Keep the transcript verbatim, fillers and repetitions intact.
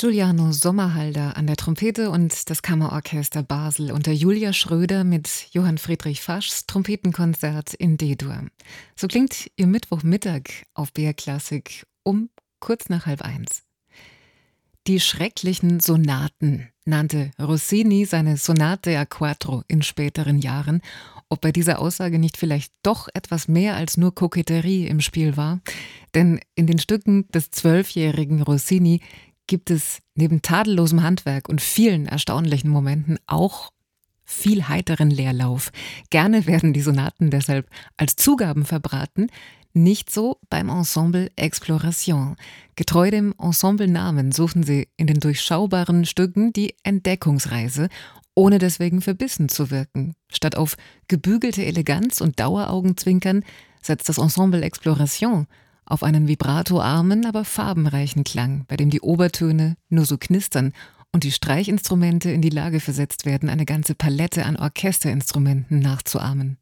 Giuliano Sommerhalder an der Trompete und das Kammerorchester Basel unter Julia Schröder mit Johann Friedrich Faschs Trompetenkonzert in D-Dur. So klingt Ihr Mittwochmittag auf B R Klassik um kurz nach halb eins. Die schrecklichen Sonaten nannte Rossini seine Sonate a quattro in späteren Jahren. Ob bei dieser Aussage nicht vielleicht doch etwas mehr als nur Koketterie im Spiel war? Denn in den Stücken des zwölfjährigen Rossini gibt es neben tadellosem Handwerk und vielen erstaunlichen Momenten auch viel heiteren Leerlauf. Gerne werden die Sonaten deshalb als Zugaben verbraten, nicht so beim Ensemble Exploration. Getreu dem Ensemblenamen suchen sie in den durchschaubaren Stücken die Entdeckungsreise, ohne deswegen verbissen zu wirken. Statt auf gebügelte Eleganz und Daueraugenzwinkern setzt das Ensemble Exploration auf einen vibratoarmen, aber farbenreichen Klang, bei dem die Obertöne nur so knistern und die Streichinstrumente in die Lage versetzt werden, eine ganze Palette an Orchesterinstrumenten nachzuahmen.